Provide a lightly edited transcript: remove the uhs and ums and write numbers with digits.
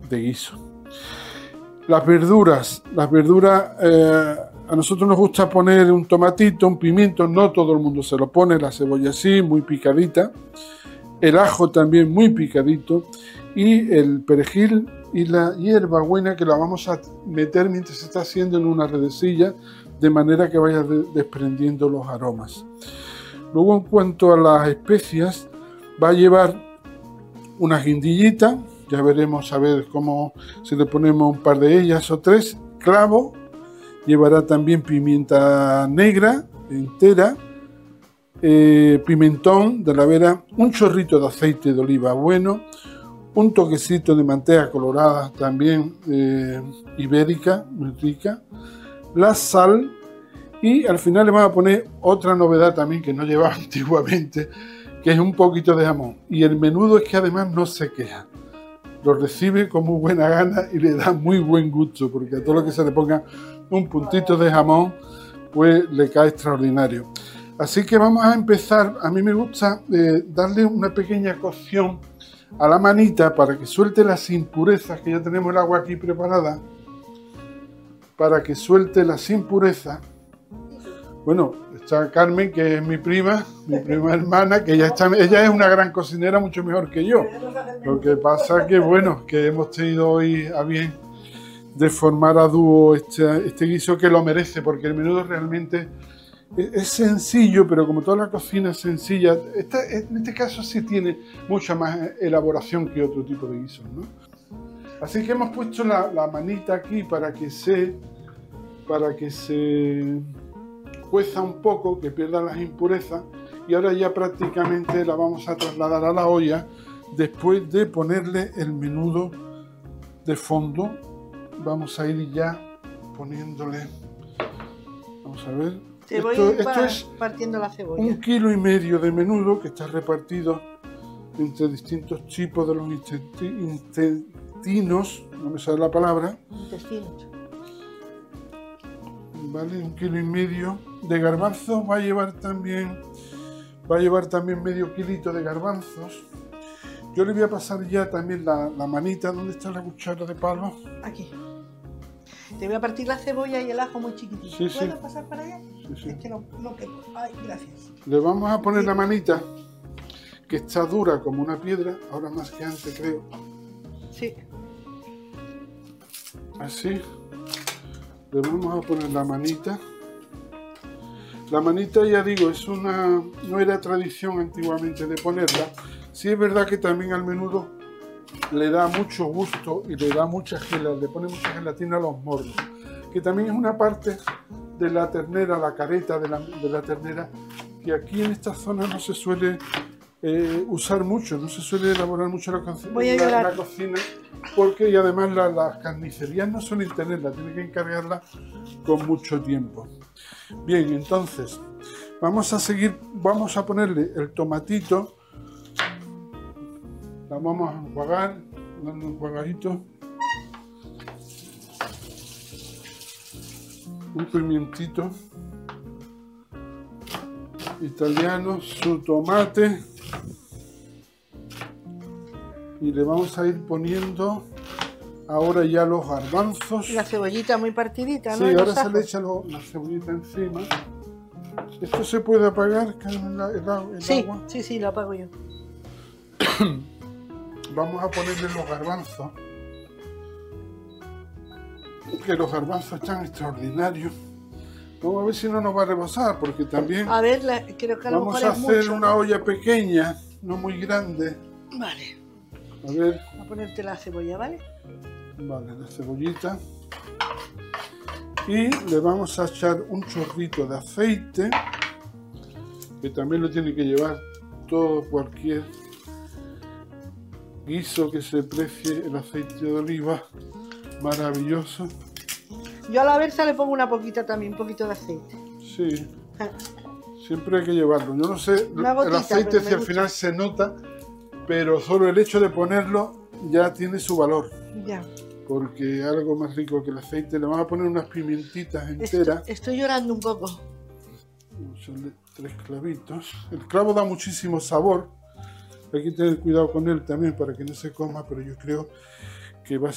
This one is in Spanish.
de guiso. Las verduras, a nosotros nos gusta poner un tomatito, un pimiento, no todo el mundo se lo pone, la cebolla sí, muy picadita, el ajo también muy picadito, y el perejil y la hierbabuena, que la vamos a meter mientras se está haciendo en una redecilla, de manera que vaya desprendiendo los aromas. Luego, en cuanto a las especias, va a llevar una guindillita, ya veremos a ver cómo, si le ponemos un par de ellas o tres, clavo, llevará también pimienta negra entera, pimentón de la vera, un chorrito de aceite de oliva bueno, un toquecito de manteca colorada también ibérica, muy rica, la sal, y al final le vamos a poner otra novedad también que no llevaba antiguamente, que es un poquito de jamón. Y el menudo es que además no se queja, lo recibe con muy buena gana y le da muy buen gusto, porque a todo lo que se le ponga un puntito de jamón, pues le cae extraordinario. Así que vamos a empezar. A mí me gusta darle una pequeña cocción a la manita para que suelte las impurezas, que ya tenemos el agua aquí preparada, para que suelte las impurezas. Bueno, está Carmen, que es mi prima hermana, que ella es una gran cocinera, mucho mejor que yo. Lo que pasa que, bueno, que hemos tenido hoy a bien de formar a dúo este guiso, que lo merece, porque el menudo realmente es sencillo, pero como toda la cocina es sencilla, en este caso sí tiene mucha más elaboración que otro tipo de guisos, ¿no? Así que hemos puesto la manita aquí para que se cueza un poco, que pierda las impurezas, y ahora ya prácticamente la vamos a trasladar a la olla después de ponerle el menudo de fondo. Vamos a ir ya poniéndole, vamos a ver, esto es partiendo la cebolla. 1,5 kilos de menudo que está repartido entre distintos tipos de los intestinos, no me sale la palabra. Intestinos. Vale, 1,5 kilos de garbanzos, va a llevar también medio kilito de garbanzos. Yo le voy a pasar ya también la manita. ¿Dónde está la cuchara de palo? Aquí. Te voy a partir la cebolla y el ajo muy chiquitito. Sí, ¿Puedo sí. pasar para allá? Sí. Es que no quepo. Ay, gracias. Le vamos a poner la manita, que está dura como una piedra, ahora más que antes, creo. Sí. Así. Le vamos a poner la manita. La manita, ya digo, no era tradición antiguamente de ponerla. Sí es verdad que también al menudo le da mucho gusto y le da le pone mucha gelatina a los morros, que también es una parte de la ternera, la careta de la ternera, que aquí en esta zona no se suele usar mucho, no se suele elaborar mucho la cocina, porque y además las carnicerías no suelen tenerla, tienen que encargarla con mucho tiempo. Bien, entonces vamos a ponerle el tomatito, la vamos a enjuagar, dando un enjuagadito, un pimientito italiano, su tomate, y le vamos a ir poniendo ahora ya los garbanzos. Y la cebollita muy partidita, sí, ¿no? Sí, ahora se le echa la cebollita encima. ¿Esto se puede apagar, Carmen, el agua? Sí, lo apago yo. Vamos a ponerle los garbanzos, que los garbanzos están extraordinarios. Vamos a ver si no nos va a rebosar, porque también a ver, creo que a lo vamos mejor a hacer mucho, una ¿no? olla pequeña, no muy grande. Vale. A ver. Voy a ponerte la cebolla, ¿vale? Vale, la cebollita. Y le vamos a echar un chorrito de aceite, que también lo tiene que llevar cualquier guiso que se precie, el aceite de oliva, maravilloso. Yo a la versa le pongo una poquita también, un poquito de aceite. Sí, siempre hay que llevarlo. Yo no sé el aceite si al final se nota, pero solo el hecho de ponerlo ya tiene su valor. Ya. Porque algo más rico que el aceite. Le vamos a poner unas pimientitas enteras. Estoy llorando un poco. Vamos a echarle 3 clavitos. El clavo da muchísimo sabor. Hay que tener cuidado con él también para que no se coma, pero yo creo que va